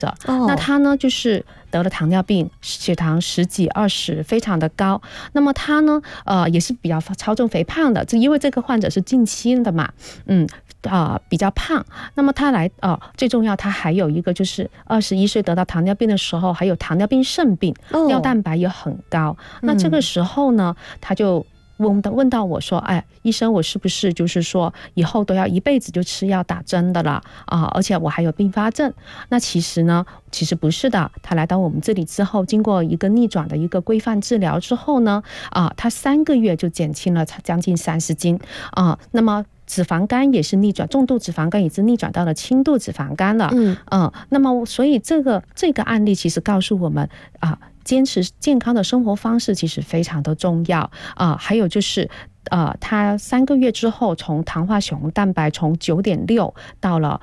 那他呢就是得了糖尿病，血糖10几20，非常的高。那么他呢也是比较超重肥胖的，因为这个患者是近期的嘛，比较胖。那么他最重要，他还有一个就是21岁得到糖尿病的时候，还有糖尿病肾病，尿蛋白也很高。那这个时候呢，他就问到我说，哎，医生，我是不是就是说以后都要一辈子就吃药打针的了而且我还有并发症？那其实不是的。他来到我们这里之后，经过一个逆转的一个规范治疗之后呢，他3个月就减轻了将近30斤那么脂肪肝也是逆转，重度脂肪肝也是逆转到了轻度脂肪肝了。那么所以这个案例其实告诉我们坚持健康的生活方式其实非常的重要还有就是他3个月之后，从糖化血红蛋白从9.6到了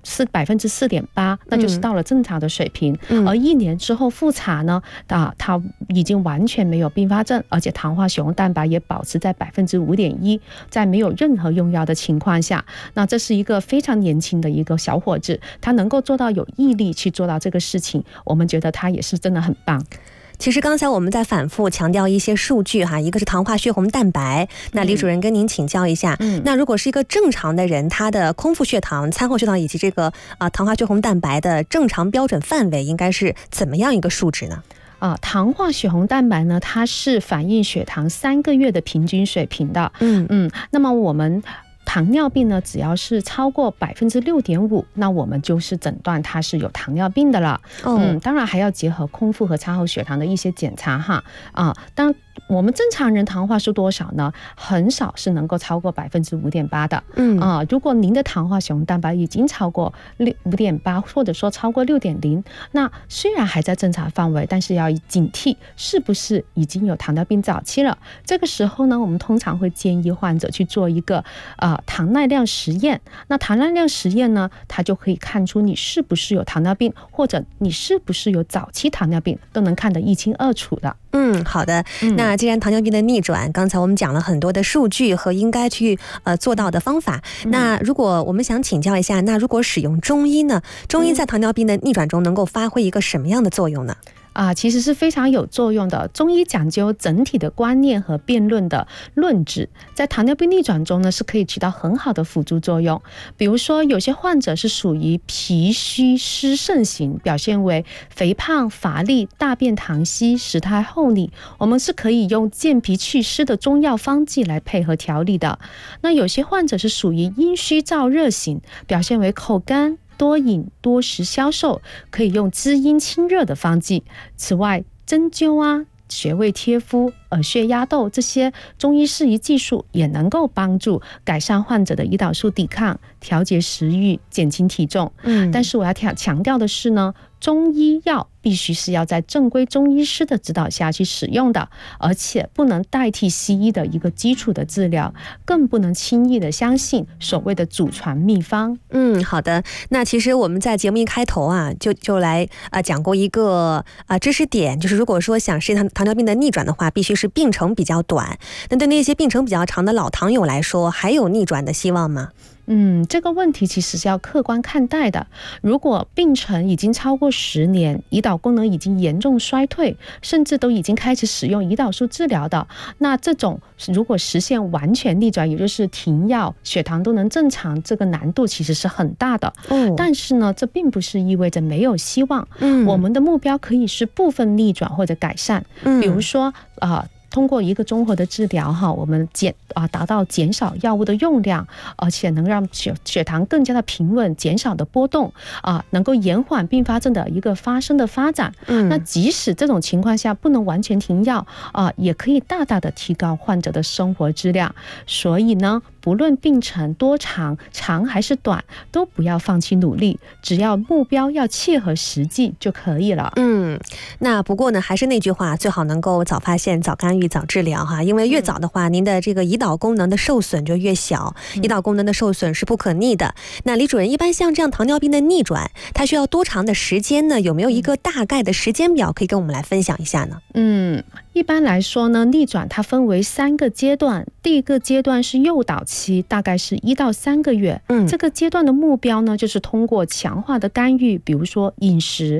4.8%，那就是到了正常的水平。而1年之后复查呢，他已经完全没有并发症，而且糖化血红蛋白也保持在5.1%，在没有任何用药的情况下。那这是一个非常年轻的一个小伙子，他能够做到有毅力去做到这个事情，我们觉得他也是真的很棒。 其实刚才我们在反复强调一些数据哈，一个是糖化血红蛋白，那李主任跟您请教一下，那如果是一个正常的人，他的空腹血糖、餐后血糖以及这个糖化血红蛋白的正常标准范围应该是怎么样一个数值呢？ 糖化血红蛋白呢，它是反映血糖3个月的平均水平的。那么我们糖尿病呢，只要是超过6.5%，那我们就是诊断它是有糖尿病的了。当然还要结合空腹和餐后血糖的一些检查哈。当我们正常人糖化是多少呢？很少是能够超过5.8%的。如果您的糖化血红蛋白已经超过5.8%，或者说超过6.0，那虽然还在正常范围，但是要警惕是不是已经有糖尿病早期了。这个时候呢，我们通常会建议患者去做一个糖耐量实验。那糖耐量实验呢，它就可以看出你是不是有糖尿病，或者你是不是有早期糖尿病，都能看得一清二楚的。 好的。那既然糖尿病的逆转，刚才我们讲了很多的数据和应该去做到的方法。那如果我们想请教一下，那如果使用中医呢？中医在糖尿病的逆转中能够发挥一个什么样的作用呢？ 其实是非常有作用的。中医讲究整体的观念和辩论的论治，在糖尿病逆转中呢，是可以起到很好的辅助作用。比如说有些患者是属于脾虚湿盛型，表现为肥胖乏力、大便溏稀、食态厚腻，我们是可以用健脾祛湿的中药方剂来配合调理的。那有些患者是属于阴虚燥热型，表现为口干多饮多食消瘦，可以用滋阴清热的方剂。此外，针灸穴位贴敷、耳穴压豆这些中医适宜技术也能够帮助改善患者的胰岛素抵抗，调节食欲，减轻体重。但是我要强调的是呢，中医药必须是要在正规中医师的指导下去使用的，而且不能代替西医的一个基础的治疗，更不能轻易的相信所谓的祖传秘方。 好的。那其实我们在节目一开头就来讲过一个知识点，就是如果说想实现糖尿病的逆转的话，必须是病程比较短。那对那些病程比较长的老糖友来说，还有逆转的希望吗？ 这个问题其实是要客观看待的。如果病程已经超过10年，胰岛功能已经严重衰退，甚至都已经开始使用胰岛素治疗的，那这种如果实现完全逆转，也就是停药，血糖都能正常，这个难度其实是很大的。但是呢，这并不是意味着没有希望。我们的目标可以是部分逆转或者改善。比如说通过一个综合的治疗我们达到减少药物的用量，而且能让血糖更加的平稳，减少的波动能够延缓并发症的一个发展。那即使这种情况下不能完全停药也可以大大的提高患者的生活质量。所以呢，不论病程多长，长还是短，都不要放弃努力，只要目标要切合实际就可以了。 那不过呢，还是那句话，最好能够早发现、早干预、早治疗因为越早的话，您的这个胰岛功能的受损就越小。胰岛功能的受损是不可逆的。那李主任，一般像这样糖尿病的逆转，它需要多长的时间呢？有没有一个大概的时间表可以跟我们来分享一下呢？ 一般来说呢，逆转它分为3个阶段。第一个阶段是诱导期，大概是1到3个月。这个阶段的目标呢，就是通过强化的干预，比如说饮食、